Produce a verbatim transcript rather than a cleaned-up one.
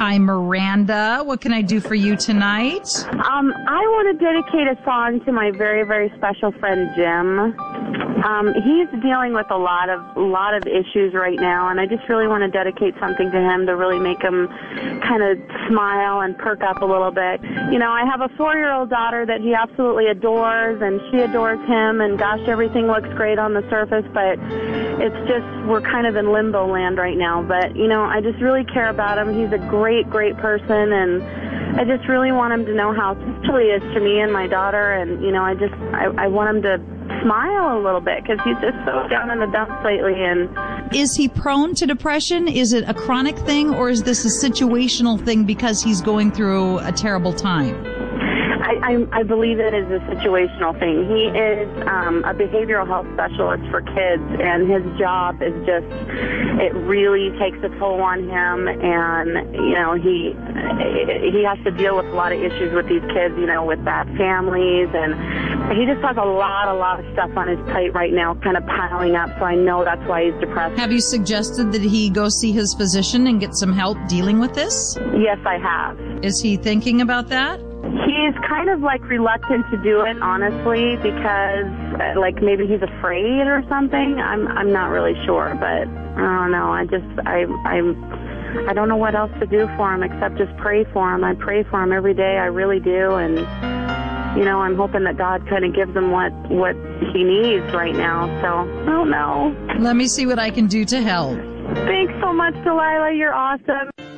Hi, Miranda. What can I do for you tonight? Um, I want to dedicate a song to my very, very special friend, Jim. Um, he's dealing with a lot of a lot of issues right now, and I just really want to dedicate something to him to really make him kind of smile and perk up a little bit. You know, I have a four-year-old daughter that he absolutely adores, and she adores him, and gosh, everything looks great on the surface, but it's just, we're kind of in limbo land right now. But, you know, I just really care about him. He's a great, great person, and I just really want him to know how special he is to me and my daughter, and, you know, I just, I, I want him to smile a little bit because he's just so down in the dumps lately. And is he prone to depression? Is it a chronic thing, or is this a situational thing because he's going through a terrible time? I, I, I believe it is a situational thing. He is um, a behavioral health specialist for kids, and his job is just, it really takes a toll on him, and, you know, he he has to deal with a lot of issues with these kids, you know, with bad families, and he just has a lot, a lot of stuff on his plate right now, kind of piling up, so I know that's why he's depressed. Have you suggested that he go see his physician and get some help dealing with this? Yes, I have. Is he thinking about that? He's kind of like reluctant to do it, honestly, because uh, like maybe he's afraid or something. I'm I'm not really sure, but I don't know. I just I I'm I don't know what else to do for him except just pray for him. I pray for him every day. I really do, and you know, I'm hoping that God kind of gives him what what he needs right now. So I don't know. Let me see what I can do to help. Thanks so much, Delilah. You're awesome.